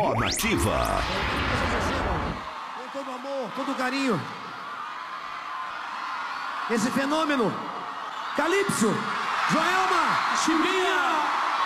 Forró Nativa. Com todo amor, todo carinho. Esse fenômeno, Calypso, Joelma, Chimbinha.